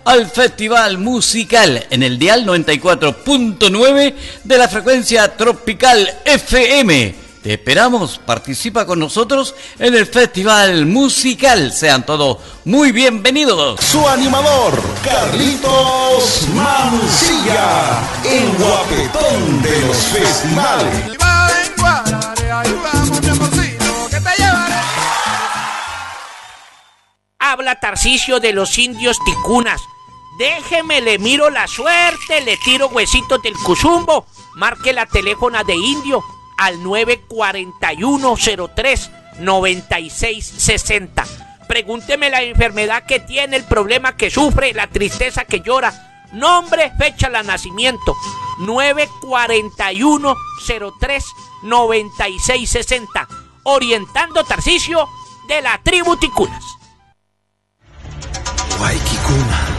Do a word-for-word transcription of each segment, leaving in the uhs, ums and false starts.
al Festival Musical en el dial noventa y cuatro punto nueve de la frecuencia tropical F M. Te esperamos, participa con nosotros en el Festival Musical. Sean todos muy bienvenidos. Su animador, Carlitos Mancilla, el guapetón de los festivales. Habla Tarcisio de los indios ticunas. Déjeme, le miro la suerte, le tiro huesitos del cuzumbo. Marque la teléfona de indio al nueve cuatro uno cero tres nueve seis seis cero. Pregúnteme la enfermedad que tiene, el problema que sufre, la tristeza que llora. Nombre, fecha de nacimiento. nueve cuatro uno cero tres nueve seis seis cero. Orientando Tarcisio de la tribu ticunas. Waikikuna.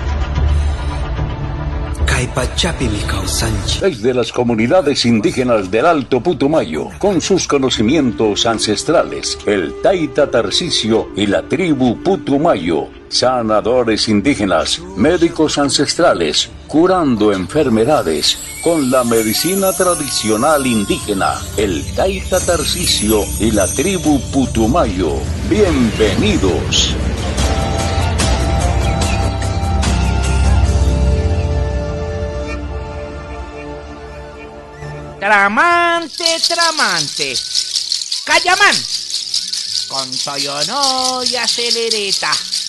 Desde las comunidades indígenas del Alto Putumayo, con sus conocimientos ancestrales, el Taita Tarcisio y la tribu Putumayo, sanadores indígenas, médicos ancestrales, curando enfermedades con la medicina tradicional indígena, el Taita Tarcisio y la tribu Putumayo. Bienvenidos. Tramante, tramante, Cayamán, con Toyonoya celereta,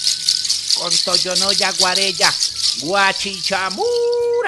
con Toyonoya guarella, guachichamura.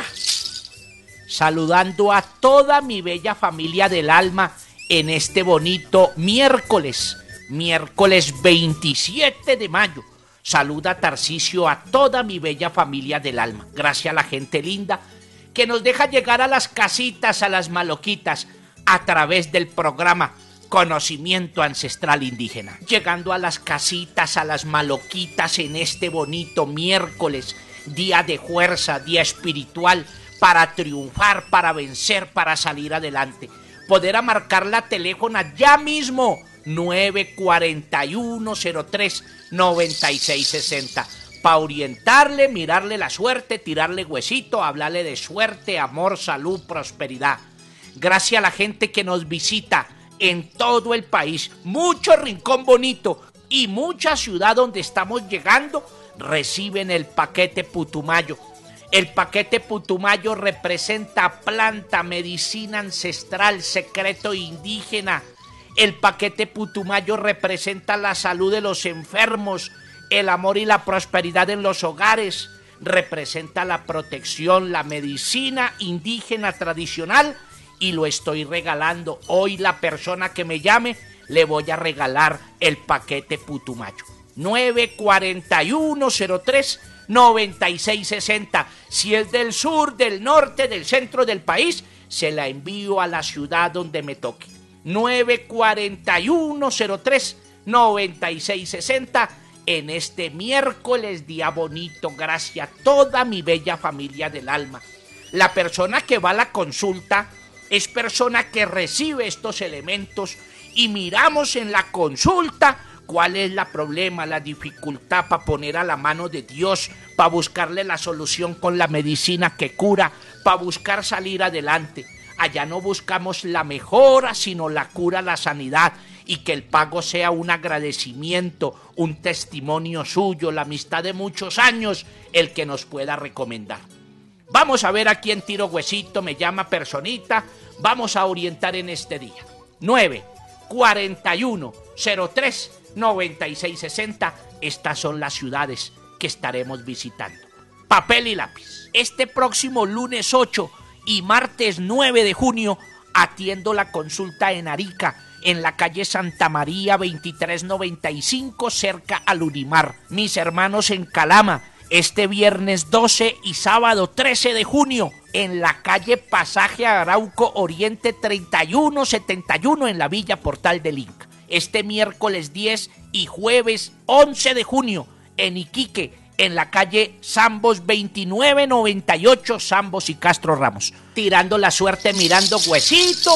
Saludando a toda mi bella familia del alma en este bonito miércoles, miércoles veintisiete de mayo. Saluda Tarcisio a toda mi bella familia del alma. Gracias a la gente linda que nos deja llegar a las casitas, a las maloquitas, a través del programa Conocimiento Ancestral Indígena. Llegando a las casitas, a las maloquitas en este bonito miércoles, día de fuerza, día espiritual, para triunfar, para vencer, para salir adelante. Poder marcar la teléfona ya mismo, nueve cuatro uno cero tres nueve seis seis cero. Para orientarle, mirarle la suerte, tirarle huesito, hablarle de suerte, amor, salud, prosperidad. Gracias a la gente que nos visita en todo el país, mucho rincón bonito y mucha ciudad donde estamos llegando, reciben el paquete Putumayo. El paquete Putumayo representa planta, medicina ancestral, secreto indígena. El paquete Putumayo representa la salud de los enfermos, el amor y la prosperidad en los hogares, representa la protección, la medicina indígena tradicional, y lo estoy regalando. Hoy la persona que me llame le voy a regalar el paquete Putumayo. nueve cuatro uno cero tres nueve seis seis cero. Si es del sur, del norte, del centro del país, se la envío a la ciudad donde me toque. nueve cuatro uno cero tres nueve seis seis cero. En este miércoles, día bonito, gracias a toda mi bella familia del alma. La persona que va a la consulta es persona que recibe estos elementos y miramos en la consulta cuál es el problema, la dificultad para poner a la mano de Dios, para buscarle la solución con la medicina que cura, para buscar salir adelante. Allá no buscamos la mejora, sino la cura, la sanidad, y que el pago sea un agradecimiento, un testimonio suyo, la amistad de muchos años, el que nos pueda recomendar. Vamos a ver a quién tiro huesito, me llama personita, vamos a orientar en este día. nueve cuatro uno cero tres nueve seis seis cero, estas son las ciudades que estaremos visitando. Papel y lápiz. Este próximo lunes ocho y martes nueve de junio atiendo la consulta en Arica, en la calle Santa María veintitrés noventa y cinco, cerca al Unimar. Mis hermanos en Calama, este viernes doce y sábado trece de junio, en la calle Pasaje Arauco Oriente treinta y uno setenta y uno, en la Villa Portal del Inca. Este miércoles diez y jueves once de junio, en Iquique, en la calle Zambos veintinueve noventa y ocho, Zambos y Castro Ramos. Tirando la suerte, mirando huesito,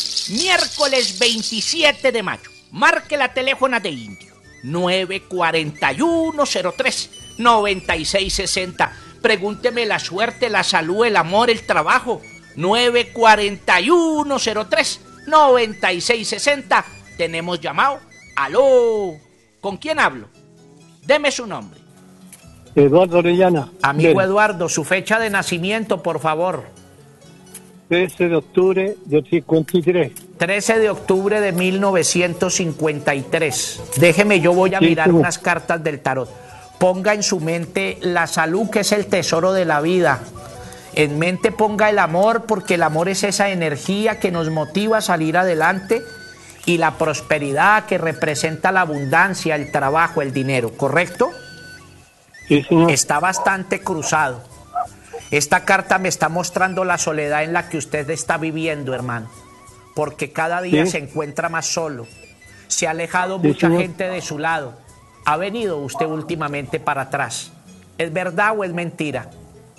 miércoles veintisiete de mayo. Marque la teléfona de Indio, nueve cuatro uno cero tres noventa y seis sesenta. Pregúnteme la suerte, la salud, el amor, el trabajo. nueve cuatro uno cero tres, noventa y seis sesenta. Tenemos llamado. Aló. ¿Con quién hablo? Deme su nombre. Eduardo Orellana. Amigo Bien. Eduardo, su fecha de nacimiento, por favor. trece de octubre del cincuenta y tres. trece de octubre de mil novecientos cincuenta y tres. Déjeme, yo voy a Sí, mirar sí. unas cartas del tarot. Ponga en su mente la salud, que es el tesoro de la vida. En mente ponga el amor, porque el amor es esa energía que nos motiva a salir adelante, y la prosperidad, que representa la abundancia, el trabajo, el dinero, ¿correcto? Sí, señor. Está bastante cruzado. Esta carta me está mostrando la soledad en la que usted está viviendo, hermano, porque cada día Sí. se encuentra más solo. Se ha alejado Sí, mucha señor. gente de su lado. Ha venido usted últimamente para atrás. ¿Es verdad o es mentira?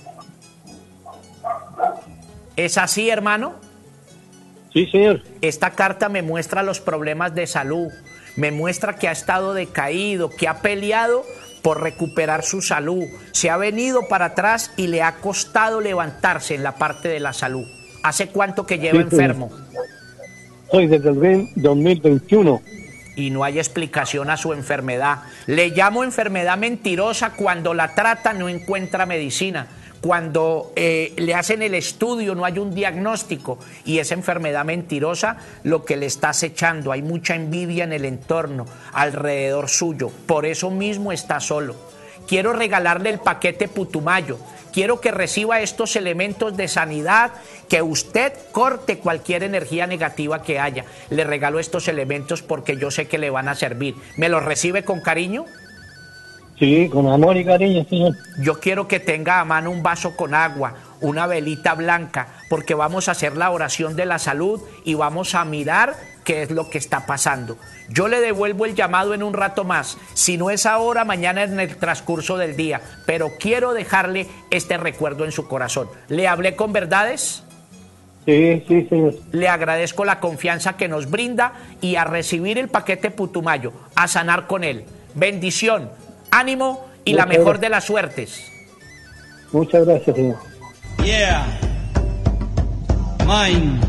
¿Es así, hermano? Sí, señor. Esta carta me muestra los problemas de salud, me muestra que ha estado decaído, que ha peleado por recuperar su salud, se ha venido para atrás y le ha costado levantarse en la parte de la salud. ¿Hace cuánto que lleva Sí, señor. enfermo? Soy desde el dos mil veintiuno. Y no hay explicación a su enfermedad. Le llamo enfermedad mentirosa cuando la trata, no encuentra medicina. Cuando eh, le hacen el estudio, no hay un diagnóstico, y esa enfermedad mentirosa lo que le está acechando. Hay mucha envidia en el entorno, alrededor suyo. Por eso mismo está solo. Quiero regalarle el paquete Putumayo. Quiero que reciba estos elementos de sanidad, que usted corte cualquier energía negativa que haya. Le regalo estos elementos porque yo sé que le van a servir. ¿Me los recibe con cariño? Sí, con amor y cariño, señor. Yo quiero que tenga a mano un vaso con agua, una velita blanca, porque vamos a hacer la oración de la salud y vamos a mirar qué es lo que está pasando. Yo le devuelvo el llamado en un rato más, si no es ahora, mañana en el transcurso del día, pero quiero dejarle este recuerdo en su corazón. ¿Le hablé con verdades? Sí, sí, señor. Le agradezco la confianza que nos brinda y a recibir el paquete Putumayo, a sanar con él. Bendición, ánimo y la Muchas mejor gracias. de las suertes. Muchas gracias, señor. Yeah. Mine.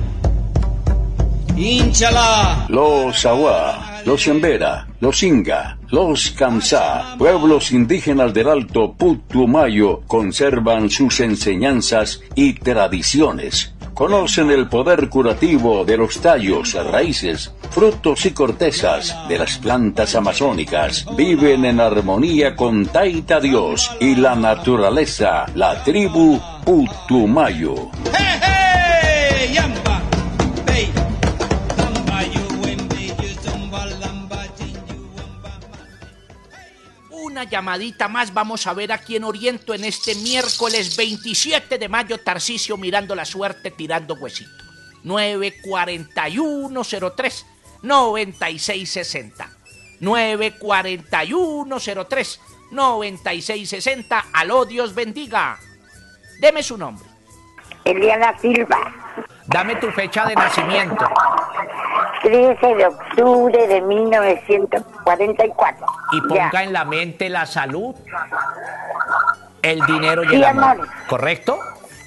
Inchala. Los Awa, los Embera, los Inga, los Kamsá, pueblos indígenas del Alto Putumayo, conservan sus enseñanzas y tradiciones. Conocen el poder curativo de los tallos, raíces, frutos y cortezas de las plantas amazónicas. Viven en armonía con Taita Dios y la naturaleza, la tribu Putumayo. Hey, hey, yamba. Hey. Tamba you wembe you tumba lamba tinju wamba. Una llamadita más, vamos a ver a quién oriento en este miércoles veintisiete de mayo, Tarcisio mirando la suerte, tirando huesito. nueve cuatro uno cero tres, noventa y seis sesenta. nueve cuatro uno cero tres, noventa y seis sesenta. Aló, Dios bendiga. Deme su nombre. Eliana Silva, Dame tu fecha de nacimiento. trece de octubre de mil novecientos cuarenta y cuatro. Y ponga Ya. en la mente la salud, el dinero y Sí, el amor. amor. ¿Correcto?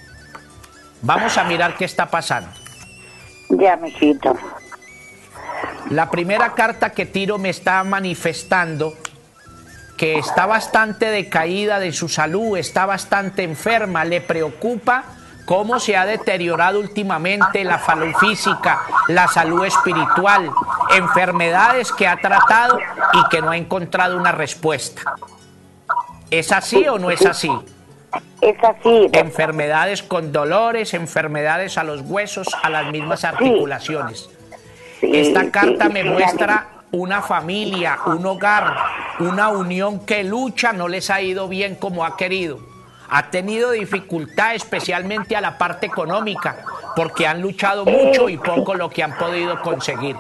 Vamos a mirar qué está pasando. Ya, mijito. La primera carta que tiro me está manifestando que está bastante decaída de su salud, está bastante enferma, le preocupa cómo se ha deteriorado últimamente la salud física, la salud espiritual, enfermedades que ha tratado y que no ha encontrado una respuesta. ¿Es así o no es así? Es así. Enfermedades con dolores, enfermedades a los huesos, a las mismas articulaciones. Sí, Esta carta sí, me sí, muestra una familia, un hogar, una unión que lucha, no les ha ido bien como ha querido. Ha tenido dificultad, especialmente a la parte económica, porque han luchado mucho y poco lo que han podido conseguir.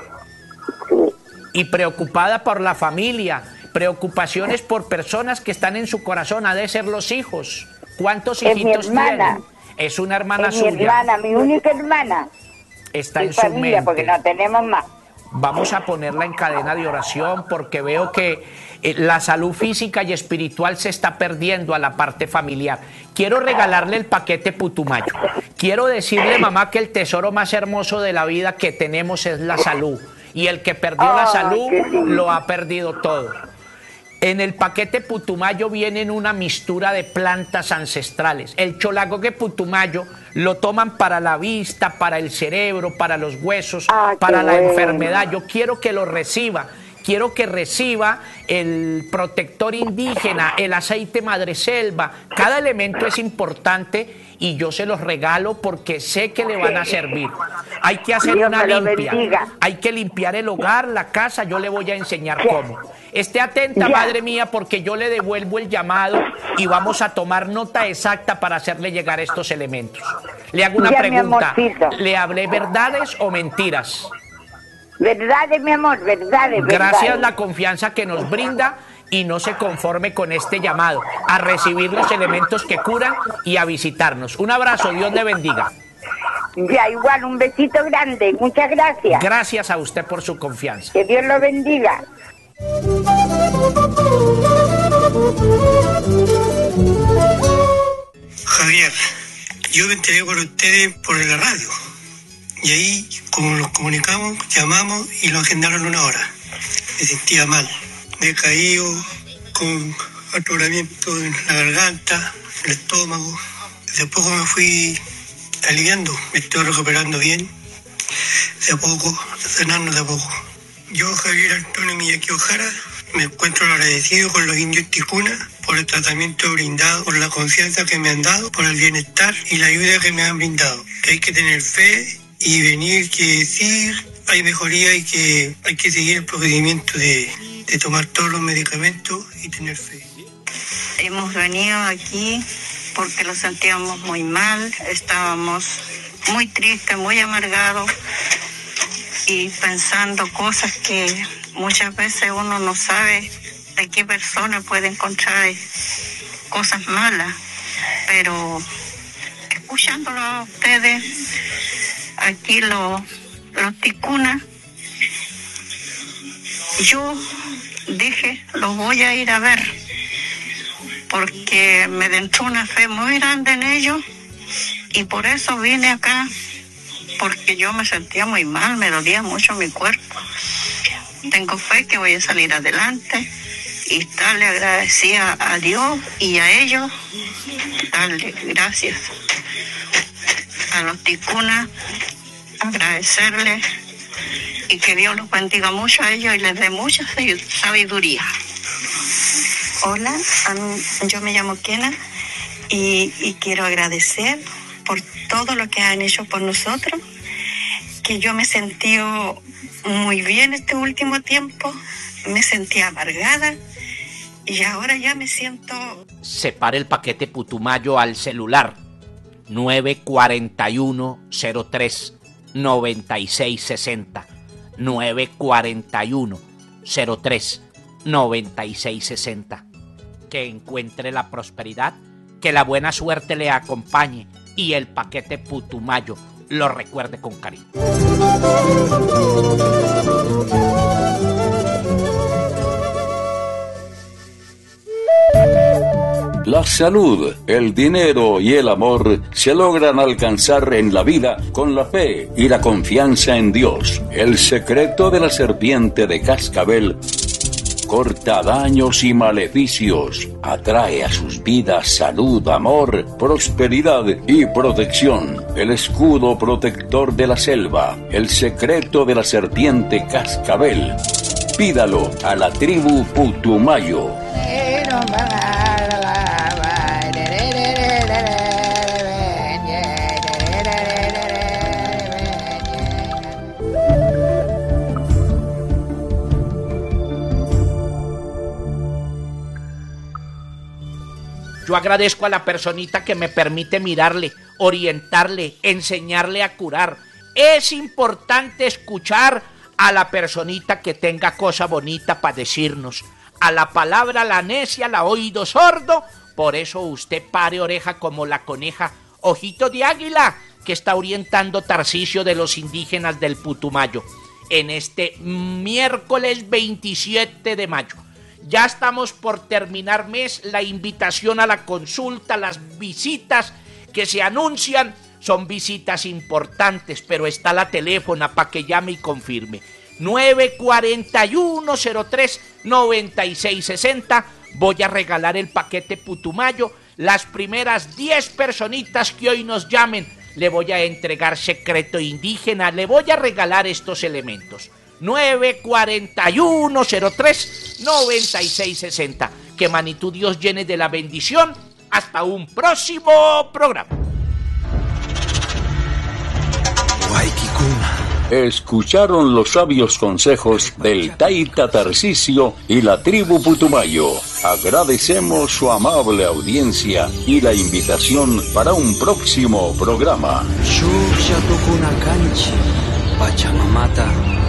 Y preocupada por la familia, preocupaciones por personas que están en su corazón, ha de ser los hijos. ¿Cuántos Es mi hijitos hermana. tienen? Es una hermana Es mi suya. hermana, mi única hermana. Está Mi en su familia, mente. porque no tenemos más. Vamos a ponerla en cadena de oración porque veo que eh, la salud física y espiritual se está perdiendo a la parte familiar. Quiero regalarle el paquete Putumayo. Quiero decirle, mamá, que el tesoro más hermoso de la vida que tenemos es la salud. Y el que perdió la salud lo ha perdido todo. En el paquete Putumayo vienen una mistura de plantas ancestrales. El cholagogue Putumayo lo toman para la vista, para el cerebro, para los huesos, ah, para la bueno. enfermedad. Yo quiero que lo reciba. Quiero que reciba el protector indígena, el aceite madreselva. Cada elemento es importante y yo se los regalo porque sé que le van a servir. Hay que hacer Dios una me lo limpia. bendiga. Hay que limpiar el hogar, la casa. Yo le voy a enseñar cómo. Esté atenta, Ya. madre mía, porque yo le devuelvo el llamado y vamos a tomar nota exacta para hacerle llegar estos elementos. Le hago una Ya, mi pregunta. amorcito. ¿Le hablé verdades o mentiras? Verdades, mi amor, verdades, Gracias verdades. la confianza que nos brinda y no se conforme con este llamado, a recibir los elementos que curan y a visitarnos. Un abrazo, Dios le bendiga. Ya, igual, un besito grande. Muchas gracias. Gracias a usted por su confianza. Que Dios lo bendiga. Javier, yo me enteré por ustedes por la radio. Y ahí, como nos comunicamos, llamamos y lo agendaron una hora. Me sentía mal, decaído, con atoramiento en la garganta, el estómago. De a poco me fui aliviando, me estoy recuperando bien. De a poco, sanando de a poco. Yo, Javier Antonio Miyaki Ojara, me encuentro agradecido con los indios Ticuna por el tratamiento brindado, por la confianza que me han dado, por el bienestar y la ayuda que me han brindado. Que hay que tener fe y venir, que decir, hay mejoría y que hay que seguir el procedimiento de, de tomar todos los medicamentos y tener fe. Hemos venido aquí porque lo sentíamos muy mal, estábamos muy tristes, muy amargados y pensando cosas que muchas veces uno no sabe de qué persona puede encontrar cosas malas, pero escuchándolo a ustedes, aquí los, los ticunas, yo dije, los voy a ir a ver, porque me entró una fe muy grande en ellos y por eso vine acá, porque yo me sentía muy mal, me dolía mucho mi cuerpo. Tengo fe que voy a salir adelante y darle agradecida a Dios y a ellos, darle gracias a los ticunas, agradecerles y que Dios los bendiga mucho a ellos y les dé mucha sabiduría. Hola, um, yo me llamo Kena y, y quiero agradecer por todo lo que han hecho por nosotros, que yo me sentí muy bien este último tiempo, me sentí amargada y ahora ya me siento... Separe el paquete Putumayo al celular nueve cuatro uno cero tres nueve seis seis cero, nueve cuatro uno cero tres nueve seis seis cero. Que encuentre la prosperidad, que la buena suerte le acompañe y el paquete Putumayo lo recuerde con cariño. La salud, el dinero y el amor se logran alcanzar en la vida con la fe y la confianza en Dios. El secreto de la serpiente de cascabel corta daños y maleficios, atrae a sus vidas salud, amor, prosperidad y protección. El escudo protector de la selva, el secreto de la serpiente cascabel. Pídalo a la tribu Putumayo. Yo agradezco a la personita que me permite mirarle, orientarle, enseñarle a curar. Es importante escuchar a la personita que tenga cosa bonita para decirnos. A la palabra la necia, la oído sordo. Por eso usted pare oreja como la coneja, ojito de águila, que está orientando Tarcisio de los indígenas del Putumayo. en este miércoles veintisiete de mayo. Ya estamos por terminar mes, la invitación a la consulta, las visitas que se anuncian son visitas importantes, pero está la teléfona para que llame y confirme. nueve cuatro uno cero tres nueve seis seis cero. Voy a regalar el paquete Putumayo. Las primeras diez personitas que hoy nos llamen, le voy a entregar secreto indígena, le voy a regalar estos elementos. nueve cuatro uno cero tres nueve seis seis cero. Que Manitou Dios llene de la bendición. Hasta un próximo programa. Escucharon los sabios consejos del Taita Tarcisio y la tribu Putumayo. Agradecemos su amable audiencia y la invitación para un próximo programa. Pachamamata